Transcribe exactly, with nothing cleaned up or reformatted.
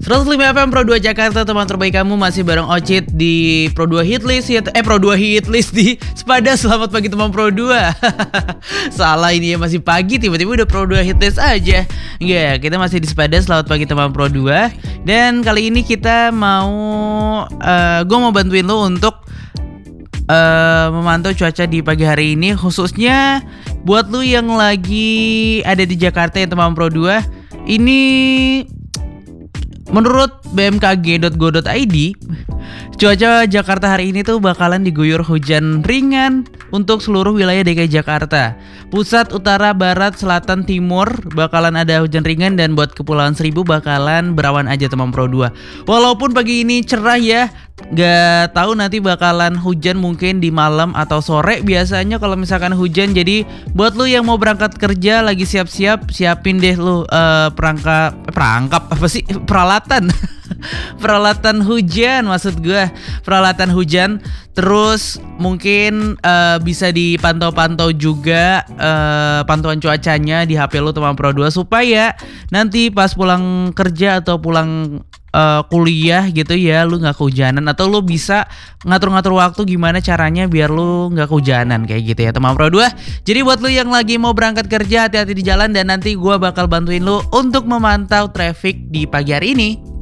seratus lima F M Pro dua Jakarta, teman terbaik kamu, masih bareng Ocit di Pro dua Hitlist ya. Eh Pro dua Hitlist di Sepada. Selamat pagi teman Pro dua. Salah ini ya, masih pagi tiba-tiba udah Pro dua Hitlist aja. Enggak, kita masih di Sepada. Selamat pagi teman Pro dua. Dan kali ini kita mau uh, gue mau bantuin lo untuk uh, memantau cuaca di pagi hari ini, khususnya buat lu yang lagi ada di Jakarta ya teman Pro dua. Ini menurut b m k g dot go dot i d, cuaca Jakarta hari ini tuh bakalan diguyur hujan ringan untuk seluruh wilayah D K I Jakarta. Pusat, utara, barat, selatan, timur bakalan ada hujan ringan, dan buat Kepulauan Seribu bakalan berawan aja teman Pro dua. Walaupun pagi ini cerah ya, gak tahu nanti bakalan hujan mungkin di malam atau sore biasanya kalau misalkan hujan. Jadi buat lu yang mau berangkat kerja lagi siap-siap, siapin deh lu uh, perangkap eh, perangkap apa sih peralatan peralatan hujan maksud gue peralatan hujan. Terus mungkin uh, bisa dipantau-pantau juga uh, pantauan cuacanya di H P lu teman Pro dua, supaya nanti pas pulang kerja atau pulang Uh, kuliah gitu ya, lu nggak kehujanan, atau lu bisa ngatur-ngatur waktu gimana caranya biar lu nggak kehujanan kayak gitu ya teman Pro dua. Jadi buat lu yang lagi mau berangkat kerja, hati-hati di jalan, dan nanti gua bakal bantuin lu untuk memantau traffic di pagi hari ini.